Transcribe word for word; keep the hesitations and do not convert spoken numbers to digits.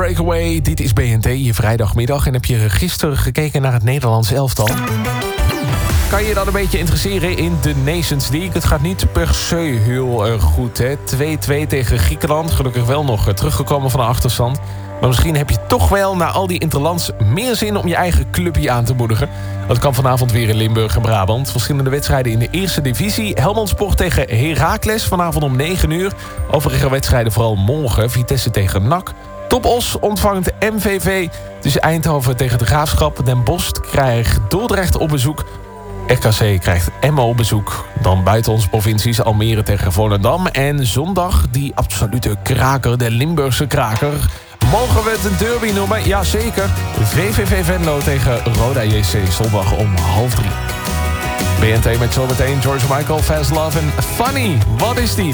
Breakaway. Dit is B N T, je vrijdagmiddag. En heb je gisteren gekeken naar het Nederlands elftal? Kan je dan een beetje interesseren in de Nations League? Het gaat niet per se heel erg goed, hè? twee-twee tegen Griekenland. Gelukkig wel nog teruggekomen van de achterstand. Maar misschien heb je toch wel na al die interlands meer zin om je eigen clubje aan te moedigen. Dat kan vanavond weer in Limburg en Brabant. Verschillende wedstrijden in de eerste divisie. Helmond Sport tegen Heracles vanavond om negen uur. Overige wedstrijden vooral morgen. Vitesse tegen N A C. Top Os ontvangt M V V. Tussen Eindhoven tegen de Graafschap. Den Bosch krijgt Dordrecht op bezoek. R K C krijgt Emmen op bezoek. Dan buiten onze provincies Almere tegen Volendam. En zondag die absolute kraker, de Limburgse kraker. Mogen we het een derby noemen? Jazeker. V V V Venlo tegen Roda J C. Zondag om half drie. B N T met zometeen George Michael, Fast Love en Funny. Wat is die?